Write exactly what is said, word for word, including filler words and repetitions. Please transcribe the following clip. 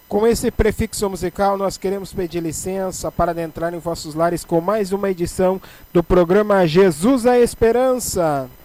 Com esse prefixo musical, nós queremos pedir licença para adentrar em vossos lares com mais uma edição do programa Jesus a Esperança.